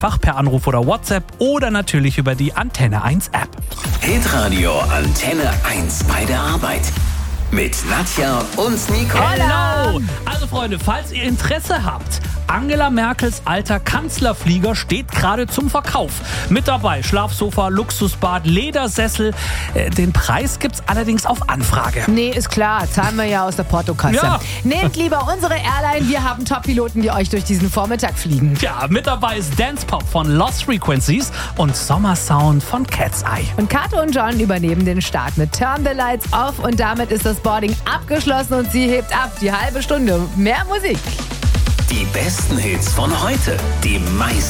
per Anruf oder WhatsApp oder natürlich über die Antenne 1 App. Hitradio Antenne 1 bei der Arbeit. Mit Nadja und Nico. Hallo! Also Freunde, falls ihr Interesse habt, Angela Merkels alter Kanzlerflieger steht gerade zum Verkauf. Mit dabei Schlafsofa, Luxusbad, Ledersessel. Den Preis gibt's allerdings auf Anfrage. Nee, ist klar, zahlen wir ja aus der Portokasse. Ja. Nehmt lieber unsere Airline, wir haben Top-Piloten, die euch durch diesen Vormittag fliegen. Ja, mit dabei ist Dance Pop von Lost Frequencies und Sommersound von Cat's Eye. Und Kato und John übernehmen den Start mit Turn the Lights Off und damit ist das Boarding abgeschlossen und sie hebt ab. Die halbe Stunde. Mehr Musik. Die besten Hits von heute. Die meisten